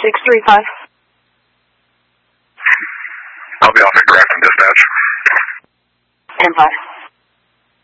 635. I'll be off at Grafton Dispatch. And 5.